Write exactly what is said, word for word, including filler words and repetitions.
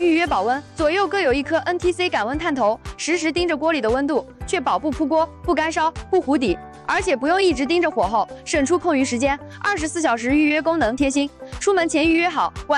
预约保温，左右各有一颗 N T C 感温探头，实时盯着锅里的温度，确保不扑锅、不干烧、不糊底。而且不用一直盯着火候，省出空余时间。二十四小时预约功能贴心，出门前预约好。